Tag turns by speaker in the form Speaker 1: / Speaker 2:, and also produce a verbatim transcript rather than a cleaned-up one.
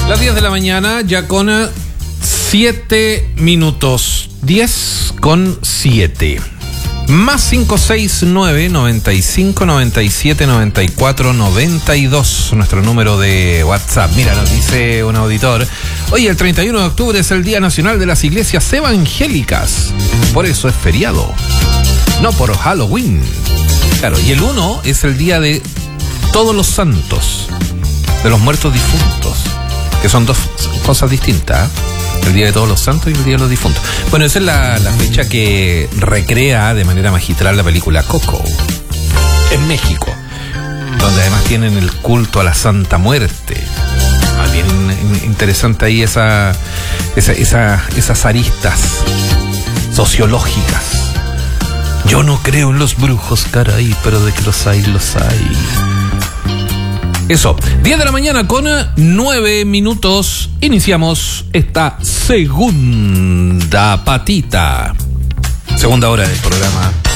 Speaker 1: Las diez de la mañana, ya con siete minutos. diez con siete. Más cinco seis nueve, noventa y cinco, noventa y siete, noventa y cuatro, noventa y dos. Nuestro número de WhatsApp. Mira, nos dice un auditor. Oye, el treinta y uno de octubre es el Día Nacional de las Iglesias Evangélicas. Por eso es feriado. No por Halloween. Claro, y el uno es el Día de Todos los Santos. De los muertos difuntos. Que son dos cosas distintas, ¿eh? El Día de Todos los Santos y el Día de los Difuntos. Bueno, esa es la, la fecha que recrea de manera magistral la película Coco en México, donde además tienen el culto a la Santa Muerte. Ah, bien interesante ahí esa, esa, esa, esas aristas sociológicas. Yo no creo en los brujos, caray, pero de que los hay, los hay. Eso, diez de la mañana con nueve minutos. Iniciamos esta segunda patita. Segunda hora del programa.